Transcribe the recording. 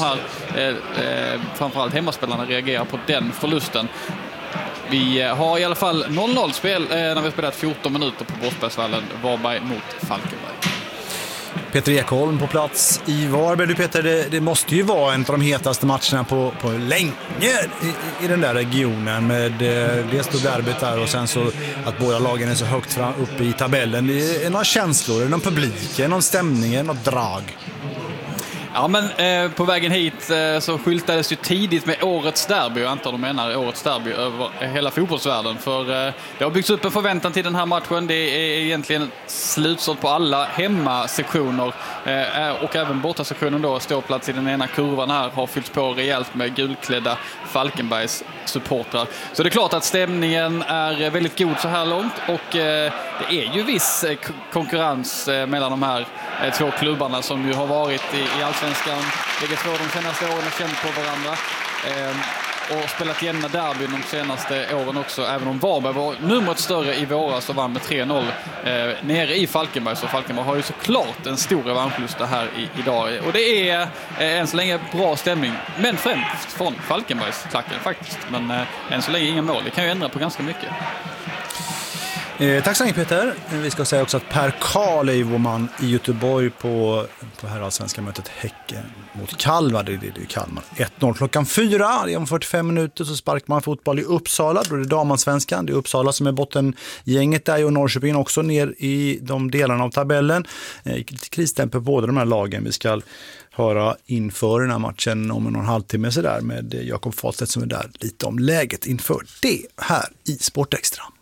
här framförallt hemmaspelarna reagerar på den förlusten. Vi har i alla fall 0-0-spel när vi har spelat 14 minuter på Bortsbergsvallen, Varberg mot Falkenberg. Peter Ekholm på plats i Varberg. Du Peter, det måste ju vara en av de hetaste matcherna på länge i den där regionen med dels då derbyt där och sen så att båda lagen är så högt fram uppe i tabellen. Det är några känslor, är det någon publik, är det någon stämning, är det något drag? Ja, men på vägen hit så skyltades ju tidigt med årets derby. Jag antar de menar årets derby över hela fotbollsvärlden. För det har byggts upp en förväntan till den här matchen. Det är egentligen slutsålt på alla hemmasektioner. Och även bortasektionen då, ståplats i den ena kurvan här, har fyllts på rejält med gulklädda Falkenbergs supportrar. Så det är klart att stämningen är väldigt god så här långt. Och det är ju viss konkurrens mellan de här två klubbarna som ju har varit i Allsvenskan. Bägge två de senaste åren har känt på varandra och spelat jämna derbyn de senaste åren också. Även om Varberg var numret större i våras och vann med 3-0 nere i Falkenberg. Så Falkenberg har ju såklart en stor revanschlust här idag. Och det är än så länge bra stämning. Men främst från Falkenbergs klacken faktiskt. Men än så länge inga mål. Det kan ju ändra på ganska mycket. Tack så mycket Peter. Vi ska säga också att Per Karl är vår man i Göteborg på herrallsvenska mötet Häcken mot Kalmar. Det är Kalmar 1-0 klockan 4. Det är om 45 minuter så sparkar man fotboll i Uppsala. Då är det damansvenskan. Det är Uppsala som är bottengänget där och Norrköping också ner i de delarna av tabellen. Lite krisstämpel på båda de här lagen. Vi ska höra inför den här matchen om en halvtimme så där med Jakob Fahlstedt som är där lite om läget inför det här i Sportextra.